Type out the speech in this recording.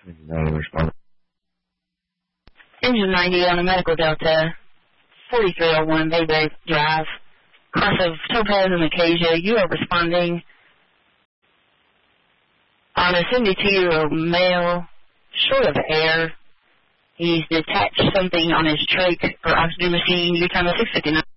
Engine 90 on a medical Delta, 4301 Bayberry Drive, cross of Topaz and Acacia. You are responding on a 72-year-old male, short of air. He's detached something on his trach or oxygen machine. Your time is 6:59.